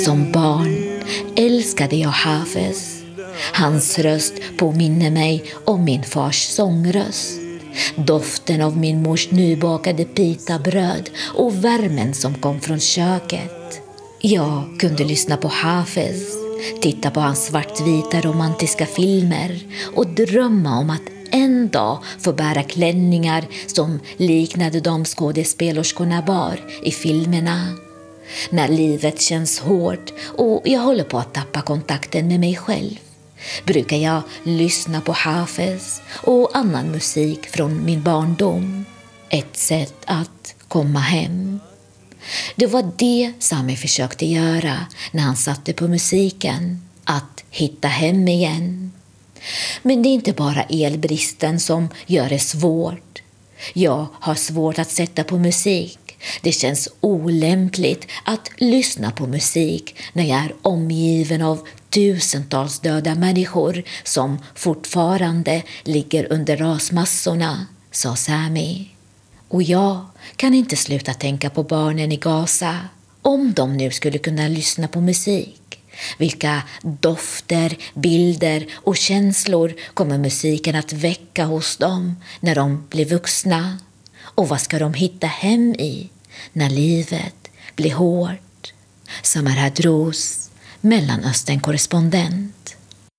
Som barn älskade jag Hafez. Hans röst påminner mig om min fars sångröst. Doften av min mors nybakade pitabröd och värmen som kom från köket. Jag kunde lyssna på Hafez, titta på hans svartvita romantiska filmer och drömma om att en dag få bära klänningar som liknade de skådespelerskorna bar i filmerna. När livet känns hårt och jag håller på att tappa kontakten med mig själv brukar jag lyssna på Hafez och annan musik från min barndom. Ett sätt att komma hem. Det var det Sami försökte göra när han satte på musiken. Att hitta hem igen. Men det är inte bara elbristen som gör det svårt. Jag har svårt att sätta på musik. Det känns olämpligt att lyssna på musik när jag är omgiven av tusentals döda människor som fortfarande ligger under rasmassorna, sa Sami. Och jag kan inte sluta tänka på barnen i Gaza. Om de nu skulle kunna lyssna på musik. Vilka dofter, bilder och känslor kommer musiken att väcka hos dem när de blir vuxna? Och vad ska de hitta hem i när livet blir hårt? Samar Hadros, Mellanöstern-korrespondent.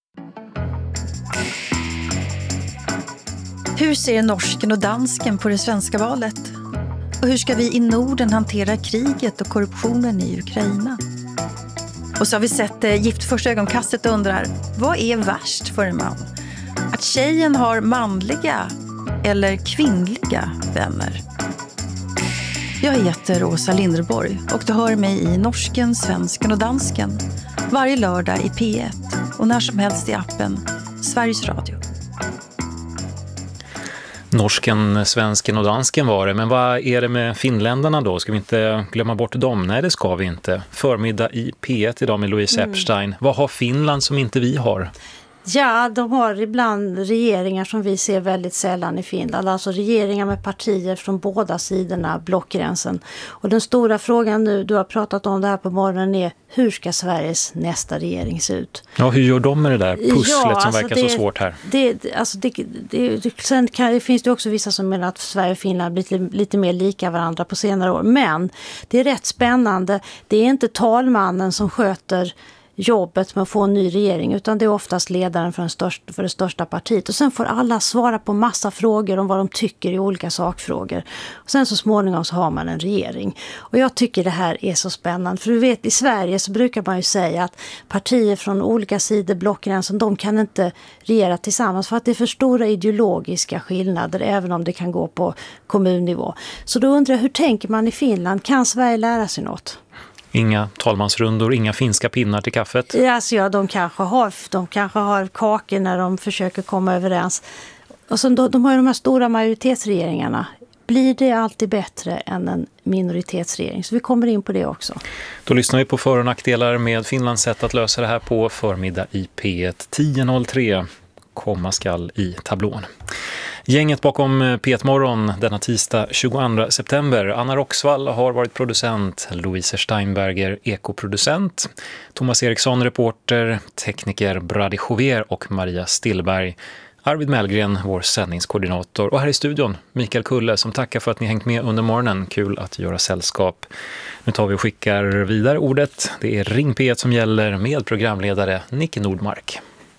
Hur ser norsken och dansken på det svenska valet? Och hur ska vi i Norden hantera kriget och korruptionen i Ukraina? Och så har vi sett Gift första ögonkastet och undrar, vad är värst för en man? Att tjejen har manliga eller kvinnliga vänner? Jag heter Åsa Linderborg och du hör mig i Norsken, Svensken och Dansken varje lördag i P1 och när som helst i appen Sveriges Radio. Norsken, svensken och dansken var det. Men vad är det med finländarna då? Ska vi inte glömma bort dem? Nej, det ska vi inte. Förmiddag i P1 idag med Louise Epstein. Vad har Finland som inte vi har? Ja, de har ibland regeringar som vi ser väldigt sällan i Finland. Alltså regeringar med partier från båda sidorna, blockgränsen. Och den stora frågan nu, du har pratat om det här på morgonen, är hur ska Sveriges nästa regering se ut? Ja, hur gör de med det där pusslet som verkar så svårt här? Sen finns det också vissa som menar att Sverige och Finland blir lite mer lika varandra på senare år. Men det är rätt spännande. Det är inte talmannen som sköter jobbet med att få en ny regering, utan det är oftast ledaren för det största partiet. Och sen får alla svara på massa frågor om vad de tycker i olika sakfrågor. Och sen så småningom så har man en regering. Och jag tycker det här är så spännande. För du vet, i Sverige så brukar man ju säga att partier från olika sidor, blockgränsen, de kan inte regera tillsammans för att det är för stora ideologiska skillnader, även om det kan gå på kommunnivå. Så då undrar jag, hur tänker man i Finland? Kan Sverige lära sig något? Inga talmansrundor, inga finska pinnar till kaffet. Ja, de kanske har kakor när de försöker komma överens. Och så de har ju de här stora majoritetsregeringarna. Blir det alltid bättre än en minoritetsregering? Så vi kommer in på det också. Då lyssnar vi på för- och nackdelar med Finlands sätt att lösa det här på förmiddag i P1 10.03. Komma skall i tablån. Gänget bakom P1 Morgon denna tisdag 22 september. Anna Roxvall har varit producent, Louise Steinberger ekoproducent, Thomas Eriksson reporter, tekniker Brady Jover och Maria Stillberg. Arvid Mellgren, vår sändningskoordinator. Och här i studion, Mikael Kulle, som tackar för att ni hängt med under morgonen. Kul att göra sällskap. Nu tar vi och skickar vidare ordet. Det är Ring P1 som gäller med programledare Nicke Nordmark.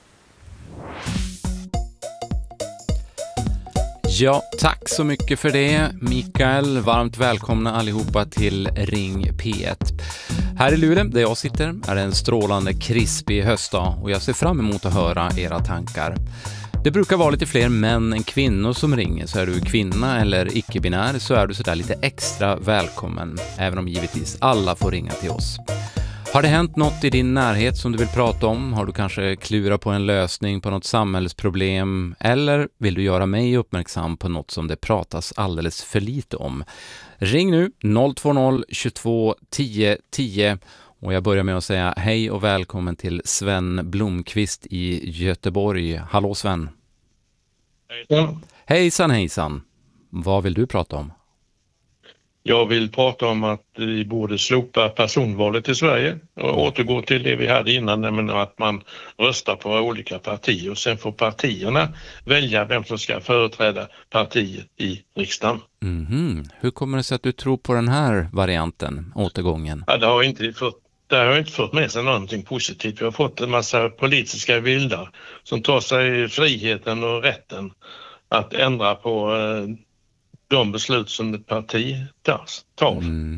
Ja, tack så mycket för det, Mikael. Varmt välkomna allihopa till Ring P1. Här i Luleå, där jag sitter, är det en strålande krispig höstdag och jag ser fram emot att höra era tankar. Det brukar vara lite fler män än kvinnor som ringer, så är du kvinna eller icke-binär så är du sådär lite extra välkommen, även om givetvis alla får ringa till oss. Har det hänt något i din närhet som du vill prata om? Har du kanske klurat på en lösning på något samhällsproblem? Eller vill du göra mig uppmärksam på något som det pratas alldeles för lite om? Ring nu 020 22 10 10 och jag börjar med att säga hej och välkommen till Sven Blomqvist i Göteborg. Hallå Sven. Hejsan. Hejsan, hejsan. Vad vill du prata om? Jag vill prata om att vi borde slopa personvalet i Sverige och återgå till det vi hade innan, nämligen att man röstar på olika partier och sen får partierna välja vem som ska företräda partiet i riksdagen. Hur kommer det sig att du tror på den här varianten, återgången? Ja, det har inte fått med sig någonting positivt. Vi har fått en massa politiska vildar som tar sig friheten och rätten att ändra på de beslut som ett parti tar.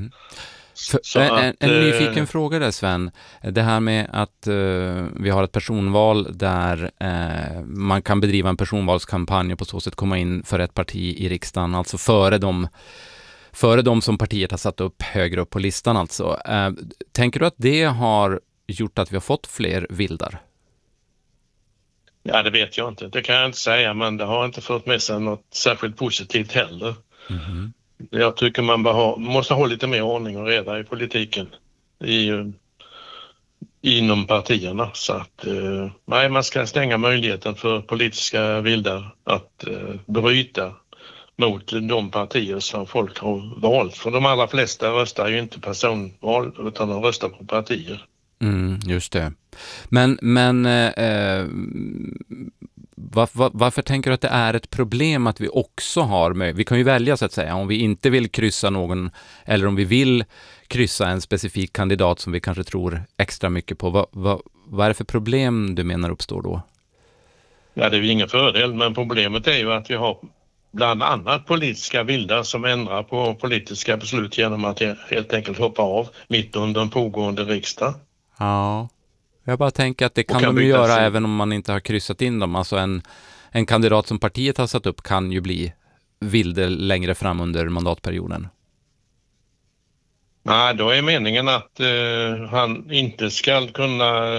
En nyfiken fråga där, Sven. Det här med att vi har ett personval där man kan bedriva en personvalskampanj och på så sätt komma in för ett parti i riksdagen, alltså före de som partiet har satt upp högre upp på listan. Alltså. Tänker du att det har gjort att vi har fått fler vildar? Ja, det vet jag inte. Det kan jag inte säga, men det har inte fått med sig något särskilt positivt heller. Jag tycker man måste ha lite mer ordning och reda i politiken inom partierna. Så att man ska stänga möjligheten för politiska vildar att bryta mot de partier som folk har valt. För de allra flesta röstar ju inte personval utan de röstar på partier. Just det. Men varför tänker du att det är ett problem att vi också har vi kan ju välja så att säga, om vi inte vill kryssa någon eller om vi vill kryssa en specifik kandidat som vi kanske tror extra mycket på. Vad är det för problem du menar uppstår då? Ja, det är ju ingen fördel, men problemet är ju att vi har bland annat politiska vildar som ändrar på politiska beslut genom att helt enkelt hoppa av mitt under en pågående riksdag. Ja, jag bara tänker att det kan de ju göra även om man inte har kryssat in dem. Alltså en kandidat som partiet har satt upp kan ju bli vilde längre fram under mandatperioden. Nej, då är meningen att han inte ska kunna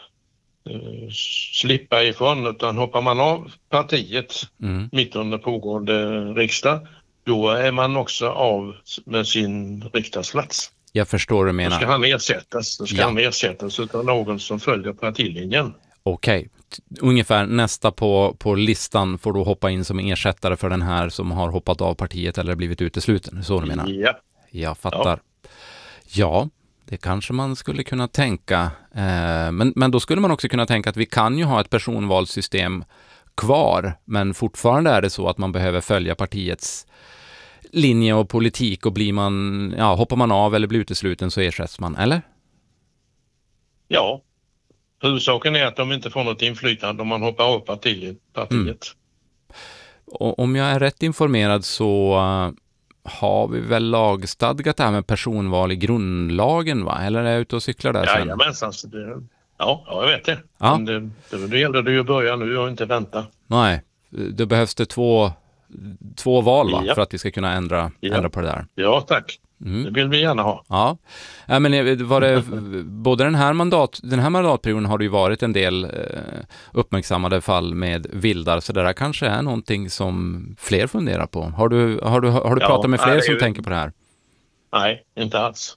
slippa ifrån, utan hoppar man av partiet mitt under pågående riksdag, då är man också av med sin riksdagsplats. Jag förstår du menar. Då ska han ersättas av någon som följer partilinjen. Okej. Ungefär nästa på listan får då hoppa in som ersättare för den här som har hoppat av partiet eller blivit utesluten. Så du menar? Ja. Jag fattar. Ja, det kanske man skulle kunna tänka. Men då skulle man också kunna tänka att vi kan ju ha ett personvalssystem kvar, men fortfarande är det så att man behöver följa partiets linje och politik, och hoppar man av eller blir utesluten så ersätts man, eller? Ja. Huvudsaken är att de inte får något inflytande om man hoppar av partiet. Och om jag är rätt informerad så har vi väl lagstadgat det här med personval i grundlagen, va? Eller är jag ute och cyklar där? Jajamensan. Ja, jag vet det. Ja. Men det gäller det ju att börja nu och inte vänta. Nej, då behövs det två val, va? För att vi ska kunna ändra på det där. Ja, tack. Det vill vi gärna ha. Ja, men var det både den här mandatperioden har det ju varit en del uppmärksammade fall med vildar, så det där kanske är någonting som fler funderar på. Har du pratat med fler som tänker på det här? Nej, inte alls.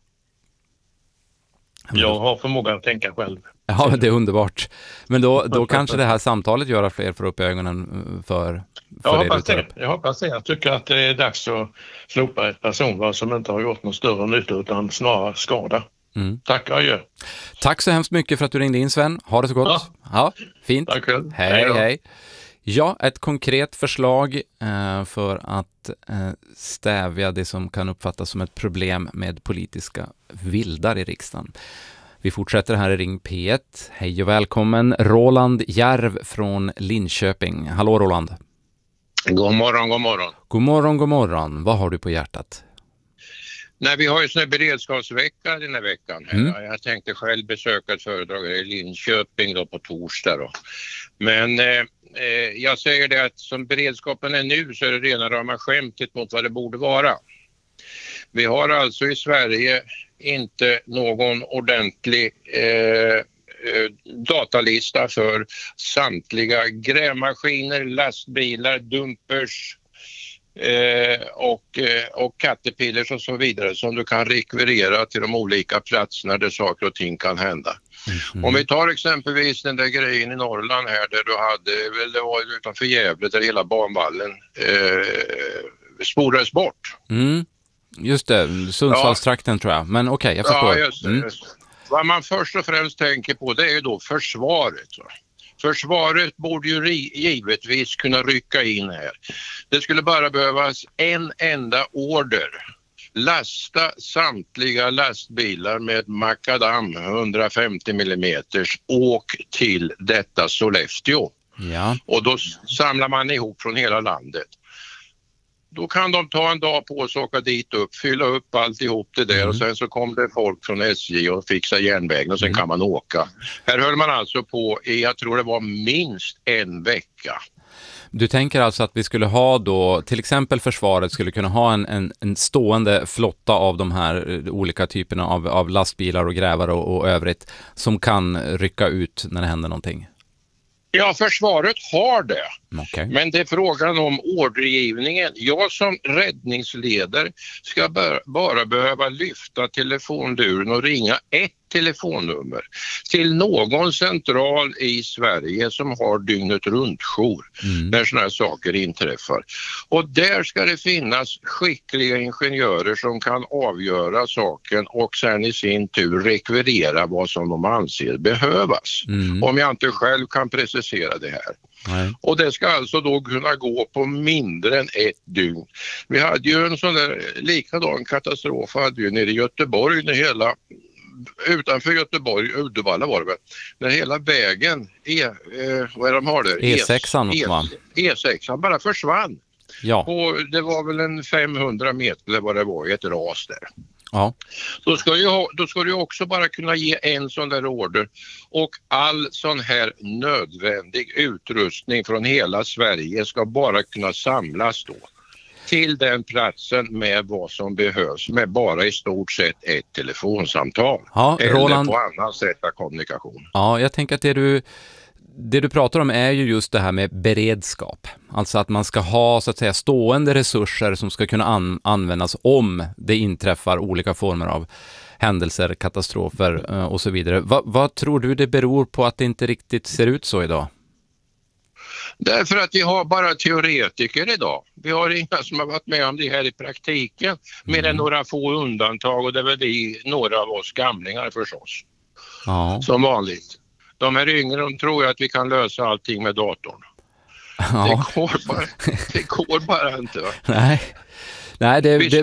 Jag har förmågan att tänka själv. Ja, det är underbart. Men då kanske det här samtalet gör att fler får upp ögonen för jag hoppas det. Jag tycker att det är dags att slopa ett personval som inte har gjort någon större nytta utan snarare skada. Tack och adjö. Tack så hemskt mycket för att du ringde in, Sven. Ha det så gott. Ja, fint. Tack själv. Hej. Ja, ett konkret förslag för att stävja det som kan uppfattas som ett problem med politiska vildar i riksdagen. Vi fortsätter här i Ring P1. Hej och välkommen Roland Järv från Linköping. Hallå Roland. God morgon. God morgon. Vad har du på hjärtat? Nej, vi har ju sån här beredskapsvecka den här veckan. Jag tänkte själv besöka ett föredrag i Linköping då på torsdag då. Men jag säger det att som beredskapen är nu så är det rena rama skämtet mot vad det borde vara. Vi har alltså i Sverige inte någon ordentlig datalista för samtliga grävmaskiner, lastbilar, dumpers och caterpillars och så vidare som du kan rekvirera till de olika platserna där saker och ting kan hända. Om vi tar exempelvis den där grejen i Norrland här där du hade, det var utanför Gävle där hela banvallen spolades bort. Just det, Sundsvallstrakten tror jag. Men okej, jag förstår. Ja, just det. Vad man först och främst tänker på, det är ju då försvaret. Försvaret borde ju givetvis kunna rycka in här. Det skulle bara behövas en enda order. Lasta samtliga lastbilar med makadam 150 mm, åk till detta Sollefteå. Ja. Och då samlar man ihop från hela landet. Då kan de ta en dag på sig och åka dit upp, fylla upp alltihop det där och sen så kom det folk från SJ och fixa järnvägen och sen kan man åka. Här höll man alltså på i, jag tror det var minst en vecka. Du tänker alltså att vi skulle ha då, till exempel försvaret skulle kunna ha en stående flotta av de här olika typerna av lastbilar och grävare och övrigt som kan rycka ut när det händer någonting? Ja, försvaret har det. Okay. Men det är frågan om ordergivningen. Jag som räddningsledare ska bara behöva lyfta telefonluren och ringa ett telefonnummer till någon central i Sverige som har dygnet runt jour när sådana här saker inträffar. Och där ska det finnas skickliga ingenjörer som kan avgöra saken och sen i sin tur rekvirera vad som de anser behövas. Om jag inte själv kan precisera det här. Nej. Och det ska alltså då kunna gå på mindre än ett dygn. Vi hade ju en sån där likadan katastrof hade ju nere i Göteborg när hela utanför Göteborg, Uddevalla var det väl, när hela vägen vad är de har där? E6 bara försvann. Ja. Och det var väl en 500 meter eller vad det var i ett ras där. Ja. Då ska du också bara kunna ge en sån där order och all sån här nödvändig utrustning från hela Sverige ska bara kunna samlas då till den platsen med vad som behövs med bara i stort sett ett telefonsamtal eller Roland, på annat sätt av kommunikation. Ja, jag tänker att det du pratar om är ju just det här med beredskap. Alltså att man ska ha så att säga stående resurser som ska kunna användas om det inträffar olika former av händelser, katastrofer och så vidare. Vad tror du det beror på att det inte riktigt ser ut så idag? Därför att vi har bara teoretiker idag. Vi har inga som har varit med om det här i praktiken mer än några få undantag och det är väl några av oss gamlingar förstås. Ja. Som vanligt. De här yngre de tror ju att vi kan lösa allting med datorn. Ja. Det går bara inte. Va? Nej,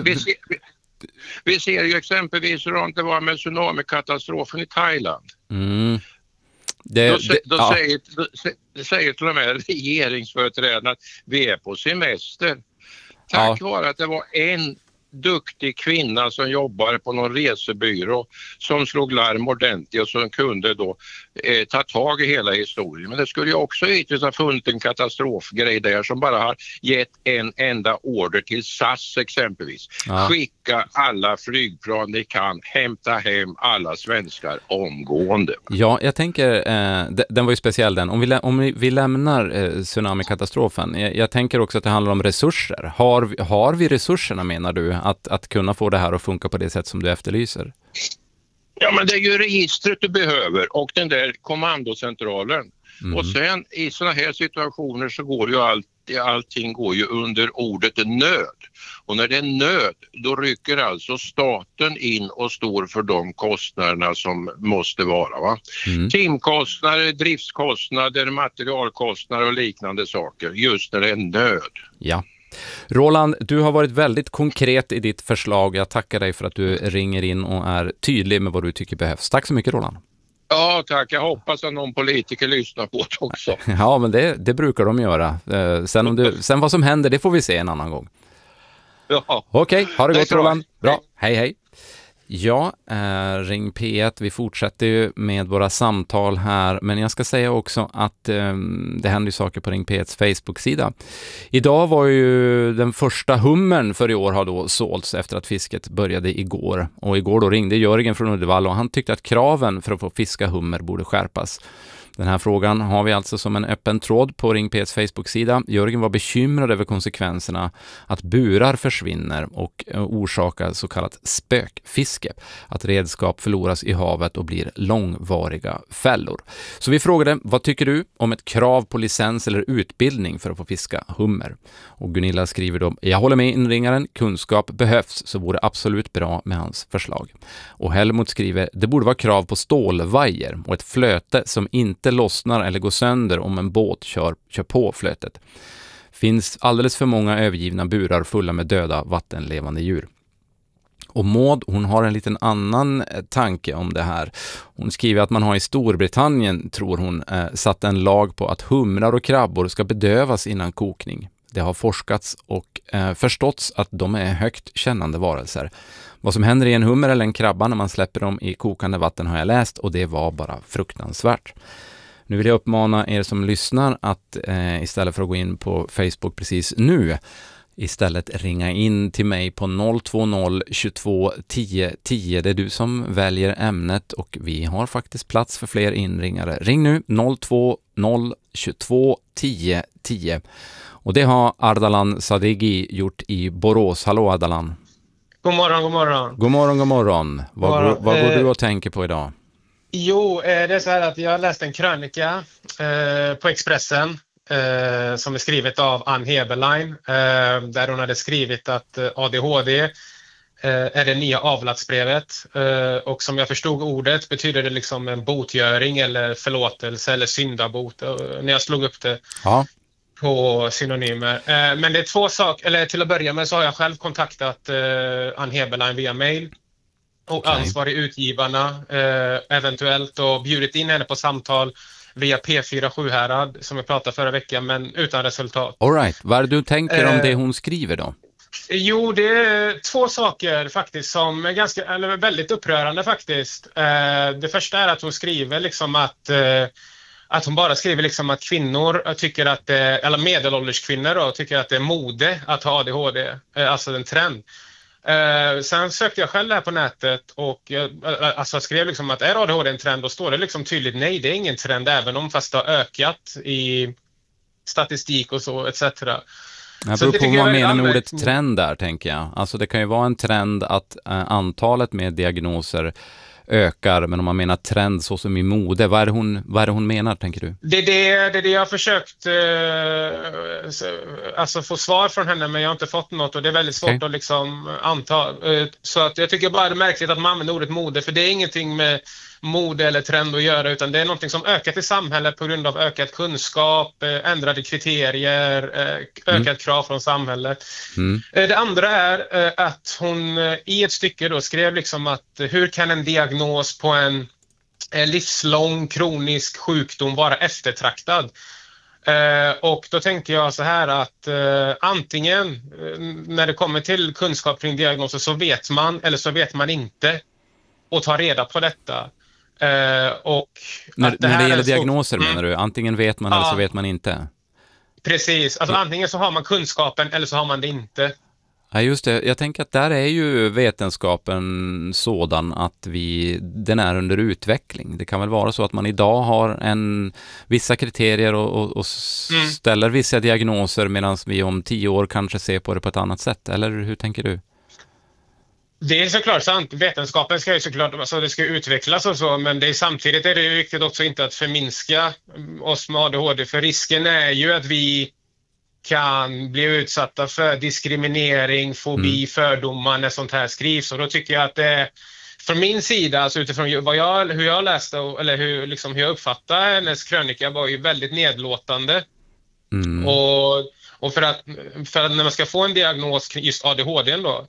vi ser ju exempelvis hur det var med tsunamikatastrofen i Thailand. Då säger till och med regeringsföreträdarna att vi är på semester. Tack vare att det var en duktig kvinna som jobbar på någon resebyrå som slog larm ordentligt och som kunde då ta tag i hela historien. Men det skulle ju också givetvis ha funnits en katastrofgrej där som bara har gett en enda order till SAS exempelvis. Ja. Skicka alla flygplan ni kan, hämta hem alla svenskar omgående. Ja, jag tänker, den var ju speciell den. Om vi lämnar tsunamikatastrofen, jag tänker också att det handlar om resurser. Har vi resurserna menar du? Att kunna få det här att funka på det sätt som du efterlyser? Ja, men det är ju registret du behöver och den där kommandocentralen. Och sen i såna här situationer så går ju allting går ju under ordet nöd. Och när det är nöd, då rycker alltså staten in och står för de kostnaderna som måste vara. Va? Timkostnader, driftskostnader, materialkostnader och liknande saker just när det är nöd. Ja. Roland, du har varit väldigt konkret i ditt förslag. Jag tackar dig för att du ringer in och är tydlig med vad du tycker behövs. Tack så mycket, Roland. Ja, tack. Jag hoppas att någon politiker lyssnar på det också. Ja, men det brukar de göra. Sen vad som händer, det får vi se en annan gång. Ja. Okej, ha det gott, Roland. Bra, hej. Ja, Ring P1, vi fortsätter ju med våra samtal här, men jag ska säga också att det händer ju saker på Ring P1s Facebook-sida. Idag var ju den första hummern för i år har då sålts efter att fisket började igår. Och igår då ringde Jörgen från Uddevalla och han tyckte att kraven för att få fiska hummer borde skärpas. Den här frågan har vi alltså som en öppen tråd på Ring P1s Facebook-sida. Jörgen var bekymrad över konsekvenserna att burar försvinner och orsakar så kallat spökfiske. Att redskap förloras i havet och blir långvariga fällor. Så vi frågade, vad tycker du om ett krav på licens eller utbildning för att få fiska hummer? Och Gunilla skriver då, jag håller med inringaren, kunskap behövs, så vore absolut bra med hans förslag. Och Helmut skriver, det borde vara krav på stålvajer och ett flöte som inte lossnar eller går sönder om en båt kör på flötet. Finns alldeles för många övergivna burar fulla med döda vattenlevande djur. Och Maud, hon har en liten annan tanke om det här. Hon skriver att man har i Storbritannien, tror hon, satt en lag på att humrar och krabbor ska bedövas innan kokning. Det har forskats och förståtts att de är högt kännande varelser. Vad som händer i en hummer eller en krabba när man släpper dem i kokande vatten har jag läst, och det var bara fruktansvärt. Nu vill jag uppmana er som lyssnar att istället för att gå in på Facebook precis nu, istället ringa in till mig på 020 22 10 10. Det är du som väljer ämnet och vi har faktiskt plats för fler inringare. Ring nu 020 22 10 10. Och det har Ardalan Sadeghi gjort i Borås. Hallå Ardalan. God morgon, god morgon. God morgon, god morgon. Vad går du och tänker på idag? Jo, det är så här att jag läste en krönika på Expressen som är skrivet av Ann Heberlein, där hon hade skrivit att ADHD är det nya avlatsbrevet, och som jag förstod ordet betyder det liksom en botgöring eller förlåtelse eller syndabot när jag slog upp det. Ja. På synonymer. Men det är två saker, eller till att börja med så har jag själv kontaktat Ann Heberlein via mail och ansvarig utgivarna eventuellt och bjudit in henne på samtal via P4 Sjuhärad som jag pratade förra veckan, men utan resultat. All right. Vad är det du tänker om det hon skriver då? Jo, det är två saker faktiskt som är väldigt upprörande faktiskt. Det första är att hon skriver liksom att hon bara skriver liksom att kvinnor tycker att eller medelålders kvinnor då, tycker att det är mode att ha ADHD, alltså en trend. Sen sökte jag själv här på nätet och skrev liksom att är ADHD en trend, då står det liksom tydligt nej, det är ingen trend, även om fast det har ökat i statistik och så etc. Jag beror på vad man menar med ordet trend där, tänker jag. Alltså det kan ju vara en trend att antalet med diagnoser ökar, men om man menar trend så som i mode, vad är det hon menar, tänker du? Det är det jag har försökt få svar från henne, men jag har inte fått något och det är väldigt svårt att liksom anta. Så att jag tycker bara det är märkligt att man använder ordet mode, för det är ingenting med mode eller trend att göra, utan det är någonting som ökat i samhället på grund av ökad kunskap, ändrade kriterier, ökat krav från samhället. Det andra är att hon i ett stycke då skrev liksom att hur kan en diagnos på en livslång kronisk sjukdom vara eftertraktad? Och då tänker jag så här att antingen när det kommer till kunskap kring diagnoser så vet man eller så vet man inte och ta reda på detta. Och när det gäller diagnoser menar du? Antingen vet man eller så vet man inte? Precis, alltså antingen så har man kunskapen eller så har man det inte. Ja, just det. Jag tänker att där är ju vetenskapen sådan att den är under utveckling. Det kan väl vara så att man idag har vissa kriterier och ställer vissa diagnoser, medan vi om 10 år kanske ser på det på ett annat sätt. Eller hur tänker du? Det är såklart sant. Vetenskapen ska ju såklart, alltså det ska utvecklas och så, men samtidigt är det ju viktigt också inte att förminska oss med ADHD, för risken är ju att vi kan bli utsatta för diskriminering, fobi, fördomar när sånt här skrivs, och då tycker jag att det från min sida, alltså utifrån hur jag läste eller hur jag uppfattade hennes krönika, var ju väldigt nedlåtande. Och för att när man ska få en diagnos just ADHD då,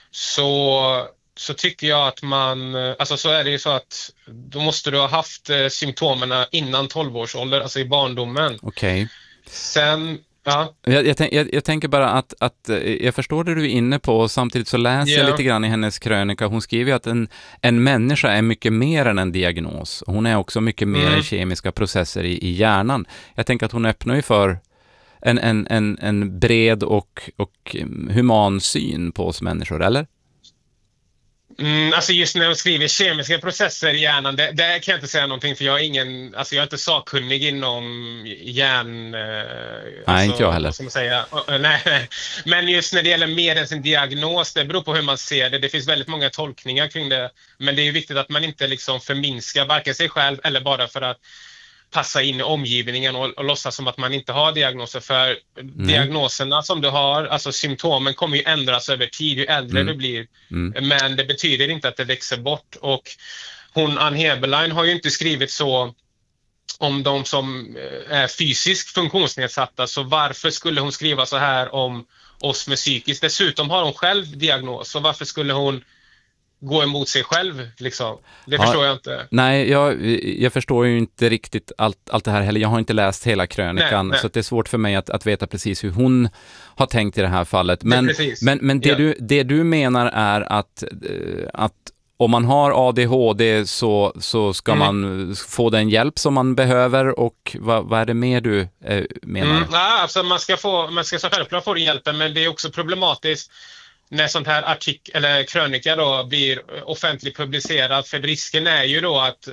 så tycker jag att man, alltså så är det ju så att då måste du ha haft symptomerna innan 12-årsålder, alltså i barndomen. Okej. Sen, ja. Jag tänker bara att jag förstår det du är inne på, och samtidigt så läser jag lite grann i hennes krönika. Hon skriver att en människa är mycket mer än en diagnos. Hon är också mycket mer än kemiska processer i hjärnan. Jag tänker att hon öppnar ju för en bred och human syn på oss människor, eller? Alltså just när de skriver kemiska processer i hjärnan, där kan jag inte säga någonting för jag är jag är inte sakkunnig inom hjärn... Nej, inte jag heller. Vad ska man säga? Nej. Men just när det gäller mer än sin diagnos, det beror på hur man ser det. Det finns väldigt många tolkningar kring det. Men det är ju viktigt att man inte liksom förminskar varken sig själv eller bara för att passa in i omgivningen och låtsas som att man inte har diagnoser. För diagnoserna som du har, alltså symptomen kommer ju ändras över tid ju äldre du blir. Men det betyder inte att det växer bort. Och Ann Heberlein har ju inte skrivit så om de som är fysiskt funktionsnedsatta, så varför skulle hon skriva så här om oss med psykiskt? Dessutom har hon själv diagnos, så varför skulle hon gå emot sig själv liksom? Det förstår jag inte. Nej, jag förstår ju inte riktigt allt det här heller. Jag har inte läst hela krönikan, nej. Så att det är svårt för mig att veta precis hur hon har tänkt i det här fallet. Men det du menar är att om man har ADHD så ska man få den hjälp som man behöver, och vad är det mer du menar? Alltså man ska självklart få hjälpen, men det är också problematiskt när sånt här eller krönika då blir offentligt publicerad, för risken är ju då att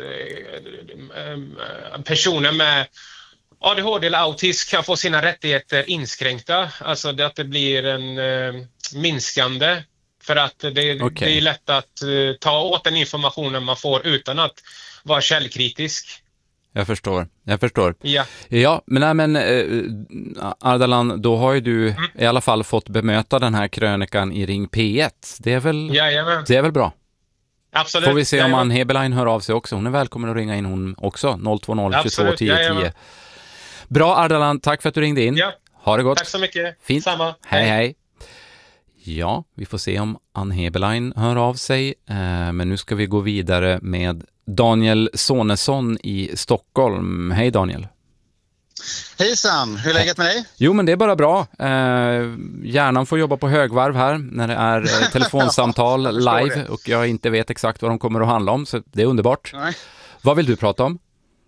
personer med ADHD eller autism kan få sina rättigheter inskränkta, alltså att det blir en minskande, för att det är lätt att ta åt den informationen man får utan att vara källkritisk. Jag förstår. Ja, men Ardalan, då har ju du i alla fall fått bemöta den här krönikan i Ring P1. Det är väl bra? Absolut. Får vi se om Ann Heberlein hör av sig också. Hon är välkommen att ringa in hon också. 020 22 10 10. Bra, Ardalan, tack för att du ringde in. Ja. Ha det gott. Tack så mycket. Fint. Samma. Hej. Ja, vi får se om Ann Heberlein hör av sig. Men nu ska vi gå vidare med Daniel Sonesson i Stockholm. Hej Daniel. Hejsan, hur är läget med dig? Jo, men det är bara bra. Hjärnan får jobba på högvarv här när det är telefonsamtal live och jag inte vet exakt vad de kommer att handla om, så det är underbart. Nej. Vad vill du prata om?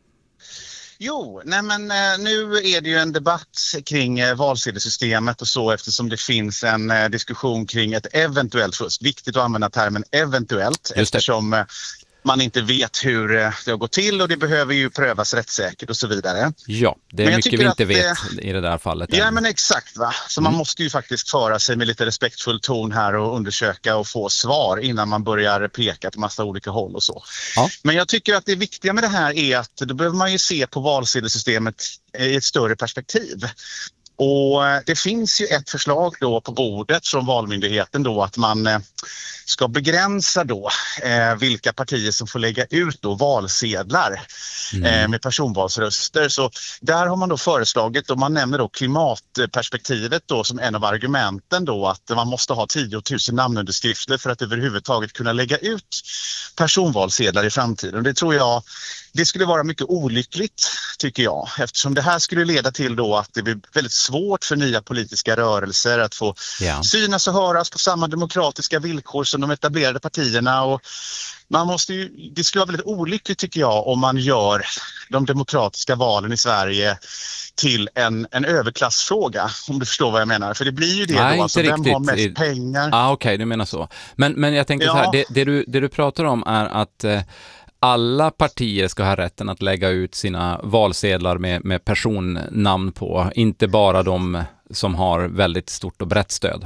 Jo, nu är det ju en debatt kring valsedelssystemet och så, eftersom det finns en diskussion kring ett eventuellt fusk. Viktigt att använda termen eventuellt, eftersom man inte vet hur det har gått till och det behöver ju prövas rättssäkert och så vidare. Ja, det är mycket vi inte vet i det där fallet. Ja, men exakt va. Så man måste ju faktiskt föra sig med lite respektfull ton här och undersöka och få svar innan man börjar peka på massa olika håll och så. Ja. Men jag tycker att det viktiga med det här är att då behöver man ju se på valsedelssystemet i ett större perspektiv. Och det finns ju ett förslag då på bordet från Valmyndigheten då att man ska begränsa då vilka partier som får lägga ut då valsedlar med personvalsröster. Så där har man då föreslagit, och man nämner då klimatperspektivet då som en av argumenten då, att man måste ha 10 000 namnunderskrifter för att överhuvudtaget kunna lägga ut personvalsedlar i framtiden. Och det tror jag, det skulle vara mycket olyckligt tycker jag, eftersom det här skulle leda till då att det blir väldigt svårt för nya politiska rörelser att få synas och höras på samma demokratiska villkor som de etablerade partierna, och det skulle vara väldigt olyckligt tycker jag om man gör de demokratiska valen i Sverige till en överklassfråga, om du förstår vad jag menar. För det blir ju det. Nej, då, alltså vem har mest pengar? Okej, du menar så. Men jag tänker så här, det du pratar om är att alla partier ska ha rätten att lägga ut sina valsedlar med personnamn på, inte bara de som har väldigt stort och brett stöd.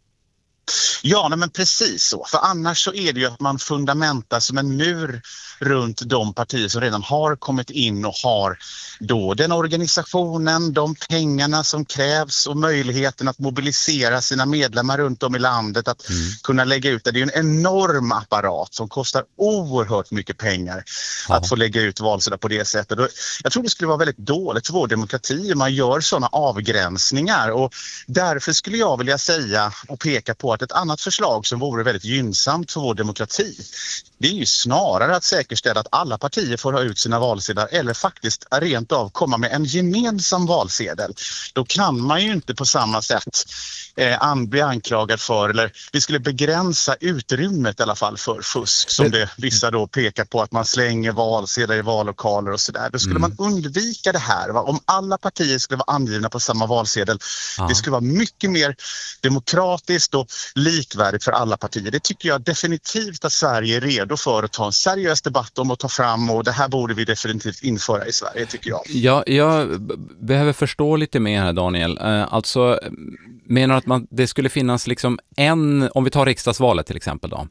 Ja, men precis så. För annars så är det ju att man fundamentar som en mur runt de partier som redan har kommit in och har då den organisationen, de pengarna som krävs och möjligheten att mobilisera sina medlemmar runt om i landet, att kunna lägga ut det. Det är ju en enorm apparat som kostar oerhört mycket pengar att få lägga ut valsedlar på det sättet. Och jag tror det skulle vara väldigt dåligt för vår demokrati om man gör sådana avgränsningar, och därför skulle jag vilja säga och peka på att ett annat förslag som vore väldigt gynnsamt för vår demokrati, det är ju snarare att säkerställa att alla partier får ha ut sina valsedlar eller faktiskt rent av komma med en gemensam valsedel. Då kan man ju inte på samma sätt bli anklagad för, eller vi skulle begränsa utrymmet i alla fall för fusk som det vissa då pekar på, att man slänger valsedlar i vallokaler och sådär. Då skulle man undvika det här. Va? Om alla partier skulle vara angivna på samma valsedel, det skulle vara mycket mer demokratiskt och likvärdigt för alla partier. Det tycker jag definitivt att Sverige är redo för att ta en seriös debatt om och ta fram, och det här borde vi definitivt införa i Sverige, tycker jag. Jag behöver förstå lite mer här, Daniel. Alltså, menar att det skulle finnas liksom om vi tar riksdagsvalet till exempel då.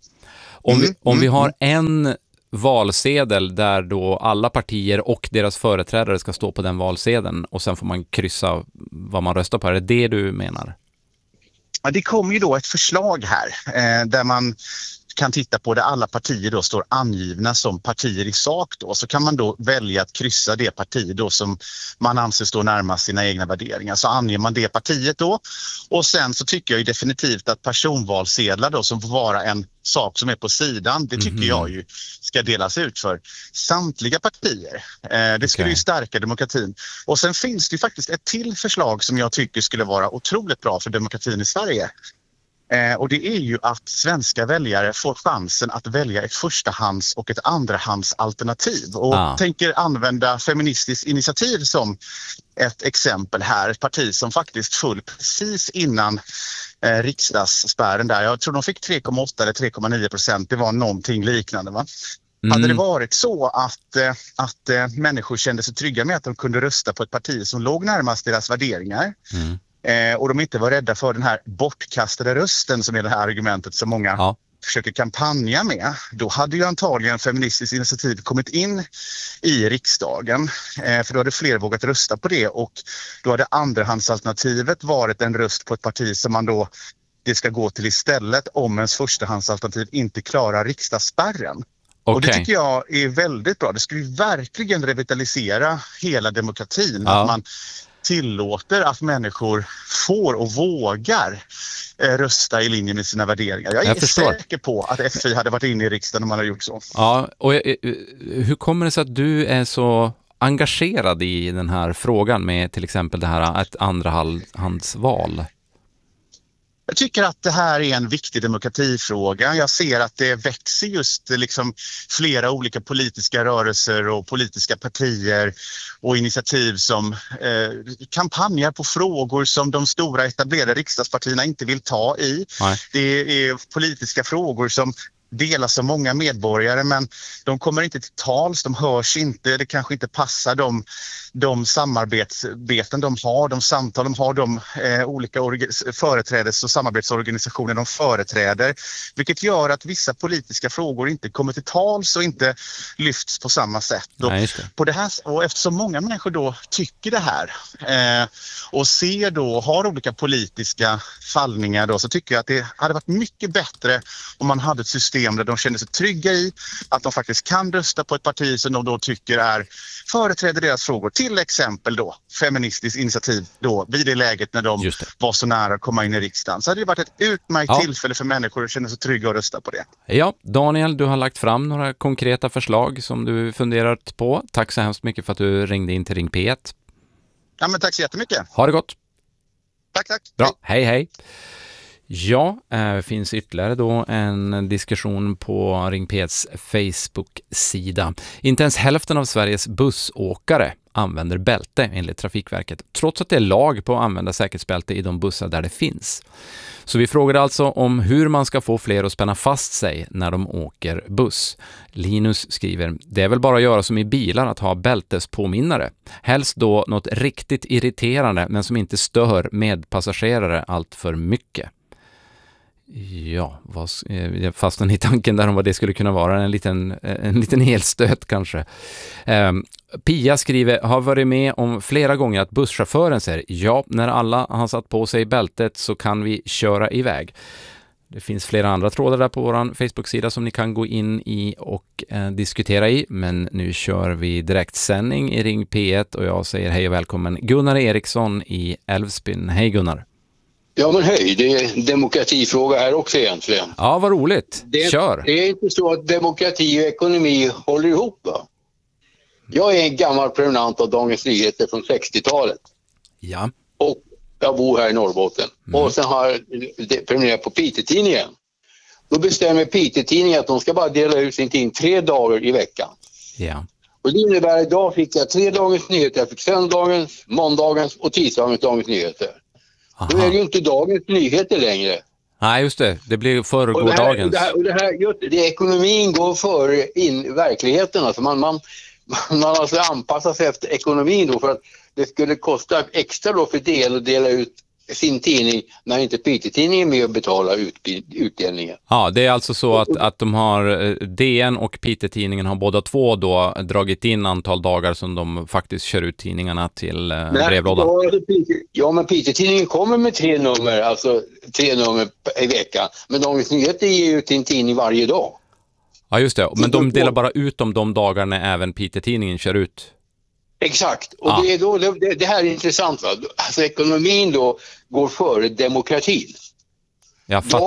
Om vi har en valsedel där då alla partier och deras företrädare ska stå på den valsedeln och sen får man kryssa vad man röstar på. Är det det du menar? Ja, det kommer ju då ett förslag här där man kan titta på det, alla partier då står angivna som partier i sak då, så kan man då välja att kryssa det parti då som man anser står närmast sina egna värderingar, så anger man det partiet då, och sen så tycker jag ju definitivt att personvalsedlar då som får vara en sak som är på sidan, det tycker jag ju ska delas ut för samtliga partier. Det skulle ju stärka demokratin. Och sen finns det ju faktiskt ett till förslag som jag tycker skulle vara otroligt bra för demokratin i Sverige. Och det är ju att svenska väljare får chansen att välja ett förstahands- och ett andrahandsalternativ. Och tänker använda Feministiskt initiativ som ett exempel här. Ett parti som faktiskt föll precis innan riksdagsspärren där. Jag tror de fick 3,8 eller 3,9%. Det var någonting liknande, va? Hade det varit så att människor kände sig trygga med att de kunde rösta på ett parti som låg närmast deras värderingar, och de inte var rädda för den här bortkastade rösten som är det här argumentet som många försöker kampanja med, då hade ju antagligen Feministiskt initiativ kommit in i riksdagen, för då hade fler vågat rösta på det, och då hade andrahandsalternativet varit en röst på ett parti som man då det ska gå till istället om ens förstahandsalternativ inte klarar riksdagsspärren. Och det tycker jag är väldigt bra. Det skulle ju verkligen revitalisera hela demokratin, att man tillåter att människor får och vågar rösta i linje med sina värderingar. Jag är säker på att FI hade varit inne i riksdagen om man hade gjort så. Ja, och hur kommer det sig att du är så engagerad i den här frågan med till exempel det här ett andrahandsval? Jag tycker att det här är en viktig demokratifråga. Jag ser att det växer just liksom flera olika politiska rörelser och politiska partier och initiativ som kampanjar på frågor som de stora etablerade riksdagspartierna inte vill ta i. Nej. Det är politiska frågor som delas av många medborgare, men de kommer inte till tals, de hörs inte, det kanske inte passar de samarbeten de har, de samtal de har, de olika företrädes- och samarbetsorganisationer de företräder, vilket gör att vissa politiska frågor inte kommer till tals och inte lyfts på samma sätt. Och eftersom många människor då tycker det här och ser då, har olika politiska fallningar då, så tycker jag att det hade varit mycket bättre om man hade ett system där de känner sig trygga i att de faktiskt kan rösta på ett parti som de då tycker företräder deras frågor. Till exempel då Feministiskt initiativ då, vid det läget när de var så nära att komma in i riksdagen. Så hade det varit ett utmärkt tillfälle för människor att känna sig trygga och rösta på det. Ja, Daniel, du har lagt fram några konkreta förslag som du funderat på. Tack så hemskt mycket för att du ringde in till Ring P1. Ja, men tack så jättemycket. Ha det gott. Tack. Bra, hej. Ja, finns ytterligare då en diskussion på Ring P1s Facebook-sida. Inte ens hälften av Sveriges bussåkare använder bälte enligt Trafikverket, trots att det är lag på att använda säkerhetsbälte i de bussar där det finns. Så vi frågade alltså om hur man ska få fler att spänna fast sig när de åker buss. Linus skriver, det är väl bara att göra som i bilar, att ha bältespåminnare. Helst då något riktigt irriterande men som inte stör medpassagerare allt för mycket. Ja, jag fastnade i tanken där om vad det skulle kunna vara. En liten elstöt kanske. Pia skriver, har varit med om flera gånger att busschauffören säger ja, när alla har satt på sig bältet så kan vi köra iväg. Det finns flera andra trådar där på vår Facebook-sida som ni kan gå in i och diskutera i. Men nu kör vi direktsändning i Ring P1 och jag säger hej och välkommen Gunnar Eriksson i Älvsbyn. Hej Gunnar! Ja men hej, det är en demokratifråga här också egentligen. Ja, vad roligt. Kör. Det är inte så att demokrati och ekonomi håller ihop va? Jag är en gammal prenumerant av Dagens Nyheter från 60-talet. Ja. Och jag bor här i Norrbotten. Och sen har jag prenumererat på Piteå-tidningen. Då bestämmer Piteå-tidningen att de ska bara dela ut sin tidning 3 dagar i veckan. Ja. Och det innebär att idag fick jag 3 Dagens Nyheter. Jag fick söndagens, måndagens och tisdagens Dagens Nyheter. Aha. Då är det ju inte Dagens Nyheter längre. Nej, just det. Det blir förrgårdagens. Det ekonomin går före verkligheten. Alltså man alltså anpassar sig efter ekonomin då för att det skulle kosta extra då för del att dela ut sin tidning när inte Piteå-tidningen är med och betalar utdelningen. Ja, det är alltså så att de har DN och Piteå-tidningen har båda två då dragit in antal dagar som de faktiskt kör ut tidningarna till brevlådan. Ja, men Piteå-tidningen kommer med 3 nummer, alltså 3 nummer i veckan. Men Dagens Nyheter ger ut sin tidning varje dag. Ja, just det. Men de delar bara ut de dagarna även Piteå-tidningen kör ut. Exakt. Och det här är intressant va. Alltså ekonomin då går före demokratin. Jag fattar.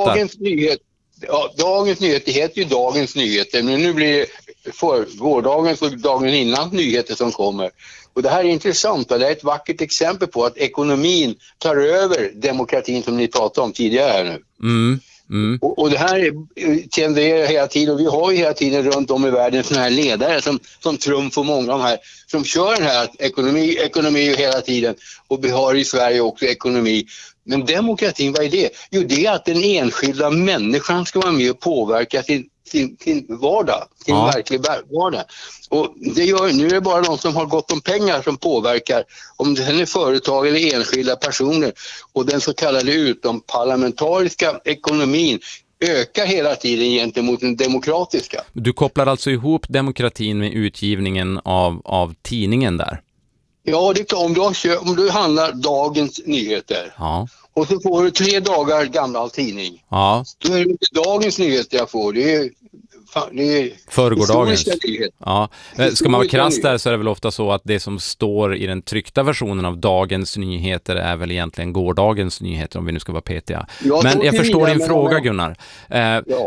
Dagens Nyheter heter ju Dagens Nyheter. Men nu blir det gårdagens och dagen innan nyheter som kommer. Och det här är intressant va? Det är ett vackert exempel på att ekonomin tar över demokratin som ni pratade om tidigare här nu. Och det här tenderar hela tiden, och vi har ju hela tiden runt om i världen såna här ledare som Trump och många av de här som kör den här ekonomi hela tiden, och vi har i Sverige också ekonomi. Men demokratin, vad är det? Jo, det är att den enskilda människan ska vara med och påverka sin vardag, sin verkliga vardag. Och nu är det bara de som har gott om pengar som påverkar, om det är företag eller enskilda personer. Och den så kallade utomparlamentariska ekonomin ökar hela tiden gentemot den demokratiska. Du kopplar alltså ihop demokratin med utgivningen av tidningen där? Ja, det är om du handlar Dagens Nyheter. Ja. Och så får du 3 dagar gammal tidning. Ja. Då är det inte Dagens Nyheter jag får. Det är förrgårdagens. Ja. Ska man vara krass där så är det väl ofta så att det som står i den tryckta versionen av Dagens Nyheter är väl egentligen gårdagens nyheter, om vi nu ska vara petiga. Ja, men jag förstår din fråga, Gunnar. Det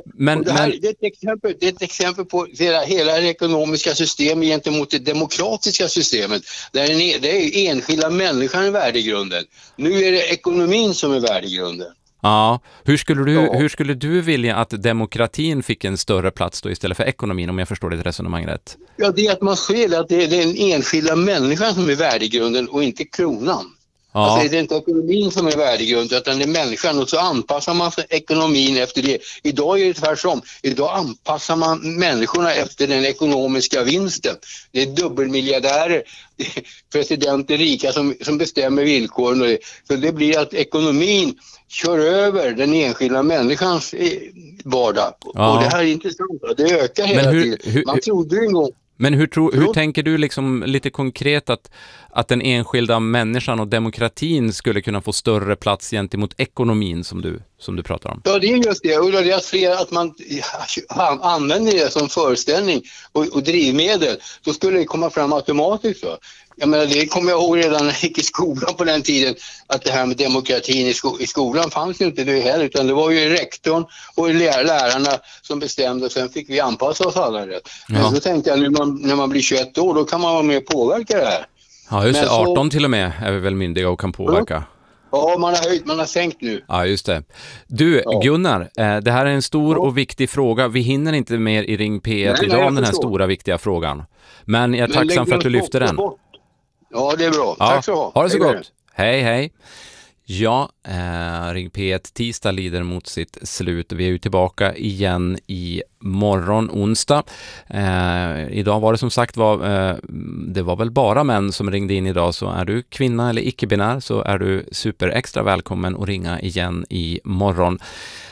är ett exempel på hela det ekonomiska systemet gentemot det demokratiska systemet. Det är enskilda människan i värdegrunden. Nu är det ekonomin som är värdegrunden. Ja, hur skulle du vilja att demokratin fick en större plats då istället för ekonomin, om jag förstår ditt resonemang rätt? Ja, det är att man ser att det är den enskilda människan som är värdegrunden och inte kronan. Ja. Alltså det är inte ekonomin som är värdegrunden utan det är människan, och så anpassar man ekonomin efter det. Idag är det tvärtom. Idag anpassar man människorna efter den ekonomiska vinsten. Det är dubbelmiljardärer, presidenter rika som bestämmer villkoren. Så det blir att ekonomin kör över den enskilda människans vardag. Ja. Och det här är intressant. Det ökar hela tiden. Man trodde en gång. Men hur tänker du liksom lite konkret att den enskilda människan och demokratin skulle kunna få större plats gentemot ekonomin som du pratar om? Ja, det är just det. Och det är att man använder det som föreställning och drivmedel, så skulle det komma fram automatiskt. Så. Jag menar, det kommer jag ihåg redan när jag gick i skolan på den tiden, att det här med demokratin i skolan fanns ju inte det heller, utan det var ju rektorn och lärarna som bestämde, och sen fick vi anpassa oss alla rätt. Men så tänkte jag, när man blir 21 år, då kan man vara med och påverka det här. Ja, just det. 18 till och med är vi väl myndiga och kan påverka. Ja, man har sänkt nu. Ja, just det. Du, Gunnar, det här är en stor och viktig fråga. Vi hinner inte mer i Ring P1 idag om den här stora viktiga frågan. Men jag är tacksam för att du lyfter den. Ja, det är bra. Ja, tack så mycket. Ha det så gott. Hej. Ja, Ring P1 tisdag lider mot sitt slut. Vi är ju tillbaka igen i morgon, onsdag. Idag var det som sagt det var väl bara män som ringde in idag, så är du kvinna eller icke-binär så är du super extra välkommen att ringa igen i morgon.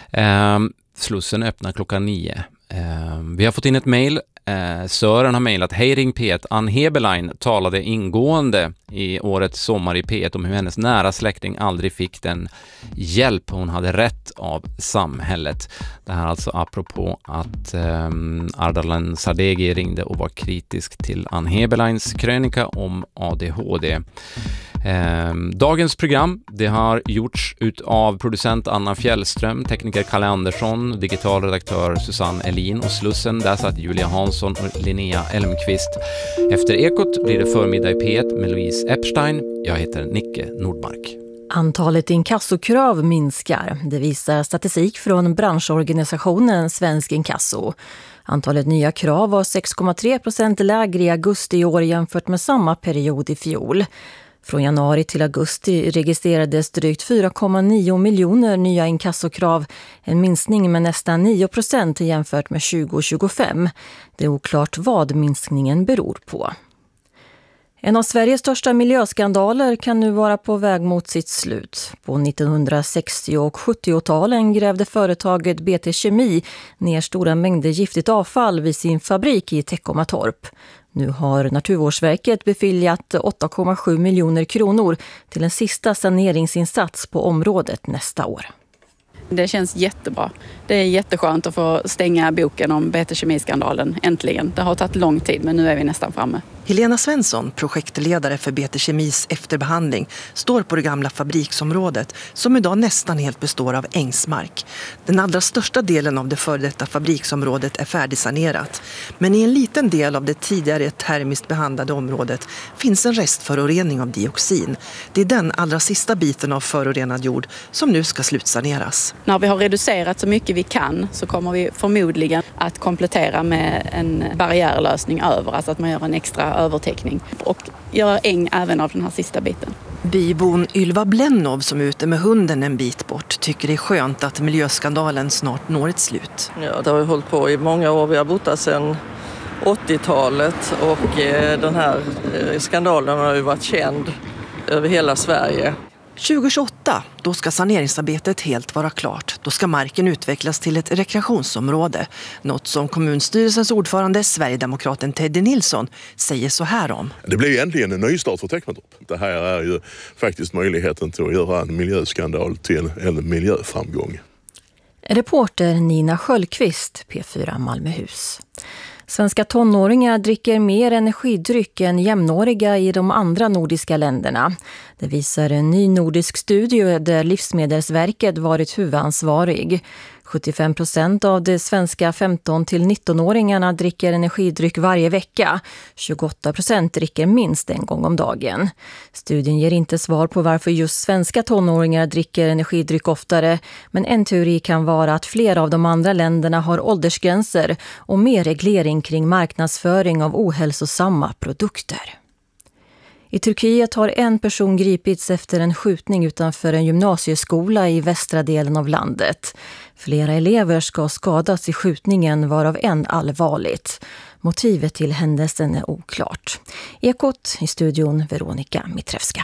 Slussen öppnar klockan 9. Vi har fått in ett mejl. Sören har mejlat: Hej Ring P1, Ann Heberlein talade ingående i årets Sommar i P1 om hur hennes nära släkting aldrig fick den hjälp hon hade rätt av samhället. Det här alltså apropå att Ardalan Sardegi ringde och var kritisk till Ann Heberleins krönika om ADHD. Dagens program, det har gjorts av producent Anna Fjällström, tekniker Kalle Andersson, digital redaktör Susanne Elin och Slussen, där satt Julia Hansson och Linnea Elmqvist. Efter Ekot blir det förmiddag i P1 med Louise Epstein. Jag heter Nicke Nordmark. Antalet inkassokrav minskar. Det visar statistik från branschorganisationen Svensk Inkasso. Antalet nya krav var 6,3% lägre i augusti i år jämfört med samma period i fjol. Från januari till augusti registrerades drygt 4,9 miljoner nya inkassokrav, en minskning med nästan 9% jämfört med 2025. Det är oklart vad minskningen beror på. En av Sveriges största miljöskandaler kan nu vara på väg mot sitt slut. På 1960- och 70-talen grävde företaget BT Kemi ner stora mängder giftigt avfall vid sin fabrik i Teckomatorp. Nu har Naturvårdsverket beviljat 8,7 miljoner kronor till en sista saneringsinsats på området nästa år. Det känns jättebra. Det är jätteskönt att få stänga boken om BT Kemi-skandalen äntligen. Det har tagit lång tid, men nu är vi nästan framme. Helena Svensson, projektledare för BT Kemis efterbehandling, står på det gamla fabriksområdet som idag nästan helt består av ängsmark. Den allra största delen av det före detta fabriksområdet är färdigsanerat. Men i en liten del av det tidigare termiskt behandlade området finns en restförorening av dioxin. Det är den allra sista biten av förorenad jord som nu ska slutsaneras. När vi har reducerat så mycket vi kan så kommer vi förmodligen att komplettera med en barriärlösning över, alltså att man gör en extra övertäckning och gör äng även av den här sista biten. Bybon Ylva Blenov som är ute med hunden en bit bort tycker det är skönt att miljöskandalen snart når ett slut. Ja, det har hållit på i många år. Vi har bott där sedan 80-talet och den här skandalen har ju varit känd över hela Sverige. 2028, då ska saneringsarbetet helt vara klart. Då ska marken utvecklas till ett rekreationsområde. Något som kommunstyrelsens ordförande, Sverigedemokraten Teddy Nilsson, säger så här om. Det blir egentligen en nystart för Teckomatorp. Det här är ju faktiskt möjligheten till att göra en miljöskandal till en miljöframgång. Reporter Nina Sköldqvist, P4 Malmöhus. Svenska tonåringar dricker mer energidryck än jämnåriga i de andra nordiska länderna. Det visar en ny nordisk studie där Livsmedelsverket varit huvudansvarig. 75% av de svenska 15-19-åringarna dricker energidryck varje vecka. 28% dricker minst en gång om dagen. Studien ger inte svar på varför just svenska tonåringar dricker energidryck oftare, men en teori kan vara att flera av de andra länderna har åldersgränser och mer reglering kring marknadsföring av ohälsosamma produkter. I Turkiet har en person gripits efter en skjutning utanför en gymnasieskola i västra delen av landet. Flera elever ska skadas i skjutningen, varav en allvarligt. Motivet till händelsen är oklart. Ekot i studion Veronica Mitrevska.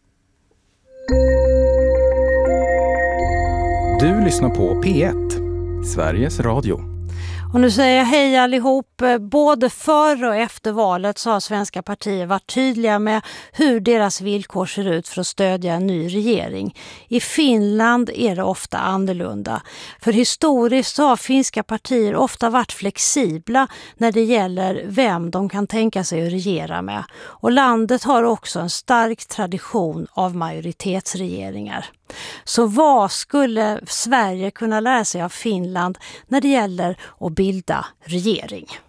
Du lyssnar på P1, Sveriges Radio. Och nu säger jag hej allihop. Både före och efter valet så har svenska partier varit tydliga med hur deras villkor ser ut för att stödja en ny regering. I Finland är det ofta annorlunda. För historiskt så har finska partier ofta varit flexibla när det gäller vem de kan tänka sig att regera med. Och landet har också en stark tradition av majoritetsregeringar. Så vad skulle Sverige kunna lära sig av Finland när det gäller att bilda regering?